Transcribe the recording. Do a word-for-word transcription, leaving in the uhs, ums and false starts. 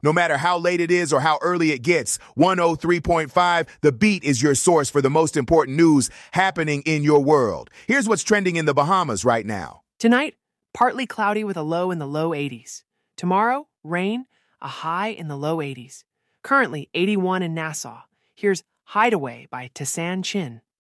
No matter how late it is or how early it gets, one oh three point five, The Beat is your source for the most important news happening in your world. Here's what's trending in the Bahamas right now. Tonight, partly cloudy with a low in the low eighties. Tomorrow, rain, a high in the low eighties. Currently eighty-one in Nassau. Here's Hideaway by Tassan Chin.